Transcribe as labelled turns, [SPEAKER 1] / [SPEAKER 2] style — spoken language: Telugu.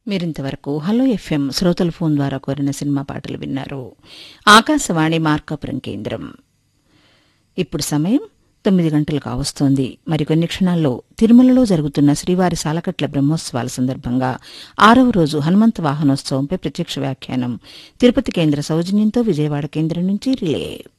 [SPEAKER 1] మీరింతవరకు హలో ఎఫ్ఎం శ్రోతల ఫోన్ ద్వారా కోరిన సినిమా పాటలు విన్నారు. ఆకాశవాణి మార్కాపురం కేంద్రం. ఇప్పుడు సమయం 9 గంటలు కావస్తోంది. మరికొన్ని క్షణాల్లో తిరుమలలో జరుగుతున్న శ్రీవారి సాలకట్ల బ్రహ్మోత్సవాల సందర్భంగా 6వ రోజు హనుమంత వాహనోత్సవంపై ప్రత్యక్ష వ్యాఖ్యానం తిరుపతి కేంద్ర సౌజన్యంతో విజయవాడ కేంద్రం నుంచి రిలే.